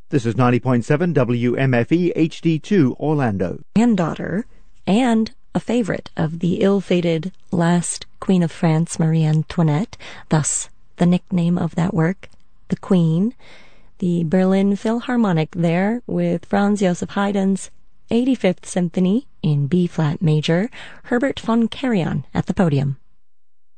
This is 90.7 WMFE HD2 Orlando. Granddaughter and a favorite of the ill-fated last Queen of France, Marie Antoinette, thus the nickname of that work, the Queen. The Berlin Philharmonic there with Franz Joseph Haydn's 85th Symphony in B-flat major, Herbert von Karajan at the podium.